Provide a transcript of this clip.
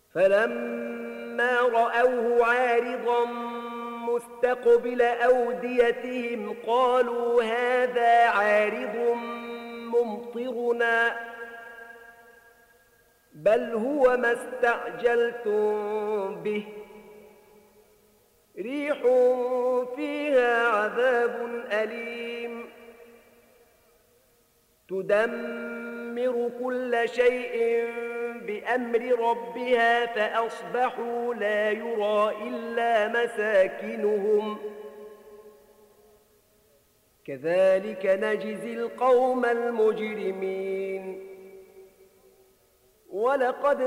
فلما رأوه عارضا مستقبل أوديتهم قالوا هذا عارض ممطرنا بل هو ما استعجلتم به ريح فيها عذاب أليم تدمر كل شيء بأمر ربها فأصبحوا لا يرى إلا مساكنهم كذلك نجزي القوم المجرمين ولقد